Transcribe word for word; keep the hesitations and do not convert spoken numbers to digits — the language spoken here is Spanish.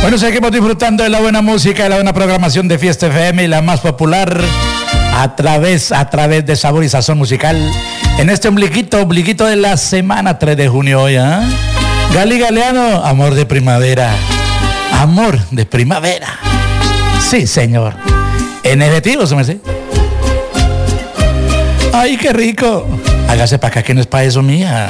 Bueno, seguimos disfrutando de la buena música, de la buena programación de Fiesta F M y la más popular a través, a través de Sabor y Sazón Musical. En este ombliguito, ombliguito de la semana tres de junio hoy, ¿eh? Gali Galeano, amor de primavera. Amor de primavera. Sí, señor. En efectivo, se me dice. Ay, qué rico. Hágase para acá que no es para eso, mía.